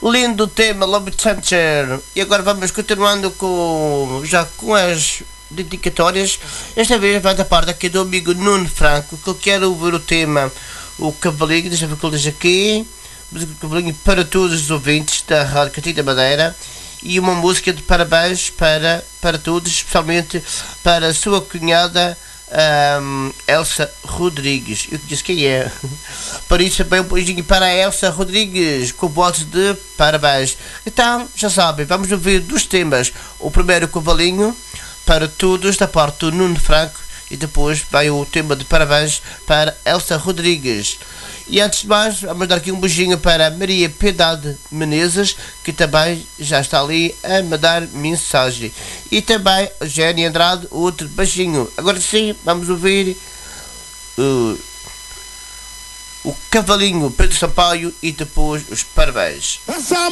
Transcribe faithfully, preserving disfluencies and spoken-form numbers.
Lindo tema, Love Center. E agora vamos continuando com, já com as dedicatórias. Esta vez vai da parte aqui do amigo Nuno Franco, que ele quer ouvir o tema O Cavalinho. Deixa eu ver o que ele diz aqui. Música do Cavalinho para todos os ouvintes da Rádio Catinha Madeira. E uma música de parabéns para, para todos, especialmente para a sua cunhada um, Elsa Rodrigues. Eu disse quem é. Por isso também um beijinho para a Elsa Rodrigues, com votos de parabéns. Então, já sabem, vamos ouvir dos temas. O primeiro, o Cavalinho, para todos, da parte do Nuno Franco. E depois vai o tema de parabéns para Elsa Rodrigues. E antes de mais, vamos dar aqui um beijinho para Maria Piedade Menezes, que também já está ali a me dar mensagem. E também a Jenny Andrade, outro beijinho. Agora sim, vamos ouvir uh, o Cavalinho, Pedro Sampaio, e depois os parabéns.